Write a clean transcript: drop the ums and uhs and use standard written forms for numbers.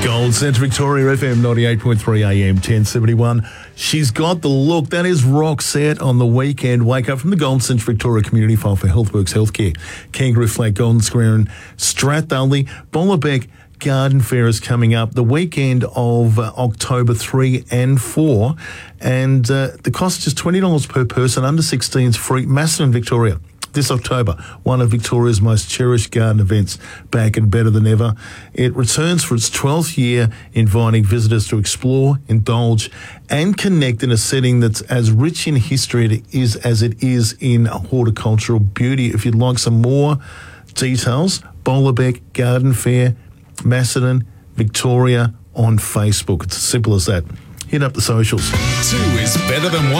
Gold Centre Victoria FM 98.3 AM 1071. She's got the look. That is Roxette on the weekend. Wake up from the Gold Centre Victoria Community File for Healthworks Healthcare. Kangaroo Flat, Golden Square and Strathdunley. Bollabeck Garden Fair is coming up the weekend of October 3 and 4. And the cost is $20 per person. Under 16s free. Macedon, Victoria. This October, one of Victoria's most cherished garden events, back and better than ever. It returns for its 12th year, inviting visitors to explore, indulge and connect in a setting that's as rich in history as it is in horticultural beauty. If you'd like some more details, Bollabeck Garden Fair, Macedon, Victoria on Facebook. It's as simple as that. Hit up the socials. 2 is better than 1.